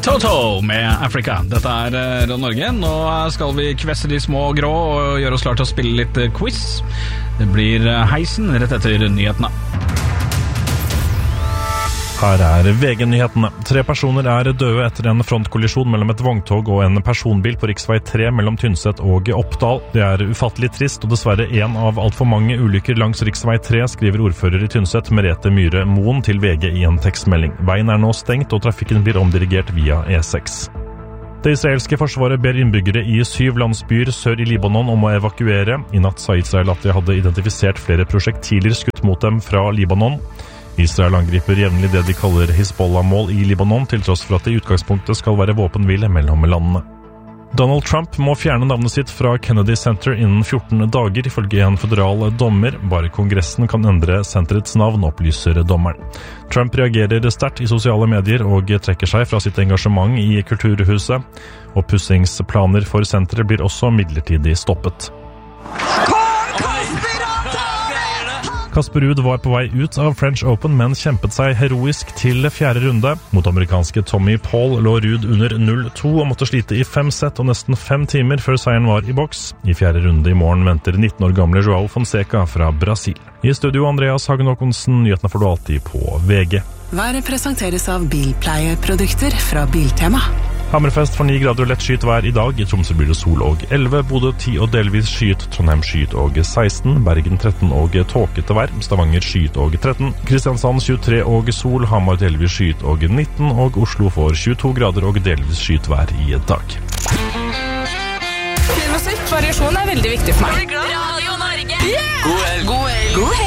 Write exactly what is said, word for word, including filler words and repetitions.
Toto med Africa. Dette er Radio Norge. Nå skal vi kvesse de små grå og gjøre oss klar til å spille litt quiz. Det blir heisen rett etter nyhetene. Her er V G-nyhetene. Tre personer er døde etter en frontkollisjon mellom et vogntog og en personbil på riksvei tre mellom Tynset og Oppdal. Det er ufattelig trist og dessverre en av alt for mange ulykker langs riksvei tre, skriver ordfører i Tynset Merete Myhre Moen til V G i en tekstmelding. Veien er nå stengt og trafikken blir omdirigert via E seks. Det israelske forsvaret ber innbyggere i syv landsbyer sør i Libanon om å evakuere. I natt sa Israel at de hadde identifisert flere prosjektiler skutt mot dem fra Libanon. Israel angriper jevnlig det de kaller Hezbollah-mål i Libanon, til tross for at det i utgangspunktet skal være våpenhvile mellom landene. Donald Trump må fjerne navnet sitt fra Kennedy Center innen fjorten dager, ifølge en føderal dommer. Bare Kongressen kan endre senterets navn, opplyser dommeren. Trump reagerer sterkt i sosiale medier og trekker seg fra sitt engasjement i Kulturhuset. Og pussingsplaner for senteret blir også midlertidig stoppet. Kasper Ruud var på vei ut av French Open, men kjempet seg heroisk til fjerde runde. Mot amerikanske Tommy Paul lå Ruud under null to og måtte slite i fem sett og nesten fem timer før seieren var i boks. I fjerde runde i morgen venter nitten år gamle Joao Fonseca fra Brasil. I studio Andreas Hagen Håkonsen, nyhetene får du alltid på V G. Været presenteres av bilpleieprodukter fra Biltema. Hammerfest for ni grader og lett skyet vær i dag. I Tromsø blir det sol og elleve, Bodø ti og delvis skyet, Trondheim skyet og seksten, Bergen tretten og tåkete vær, Stavanger skyet og tretten, Kristiansand tjuetre og sol, Hamar delvis skyet og nitten, og Oslo får tjueto grader og delvis skyet vær i dag. Film og musikk, variasjon er veldig viktig for meg. Radio Norge! Yeah! God helg! God helg! God helg!